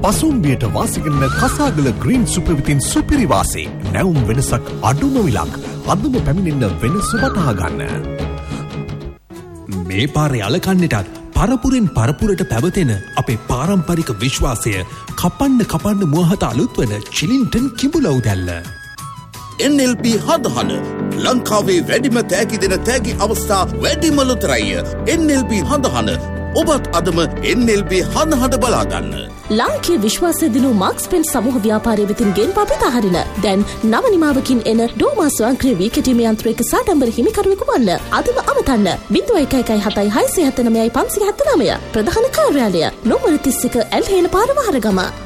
පසුම්බියට වාසිකරන කසාගල green super විතින් සුපිරි වාසේ. නැවුම් වෙනසක් අඩුම විලක්. අදම පැමිණෙන්න වෙනස වටහා ගන්න. මේ පාරේ අලකන්නටත් පරපුරෙන් පරපුරට පැවතෙන අපේ පාරම්පරික විශ්වාසය කපන්න මුවහත අලුත් වන චිලින්ටන් කිඹුලව් දැල්ල. NLB හදහන ලංකාවේ වැඩිම තෑගි දෙන තෑගි අවස්ථා වැඩිම ලොතරැය. NLB හදහන ඔබත් අදම NLB හදහට බලාගන්න. ලාංකීය විශ්වාසය දිනු මාක්ස් පෙන් සමූහ ව්‍යාපාරය වෙතින් ගෙන්වා පිටහරින. දැන් නව නිමාවකින් එන ඩෝමා ස්වයංක්‍රීය වී කැටීමේ යන්ත්‍රයක සාඩම්බර හිමිකරුවෙකු වන්න. අදම අමතන්න 0117 679 579 ප්‍රධාන කාර්යාලය නොමර 31 ඇල්හේන පාර වහරගම.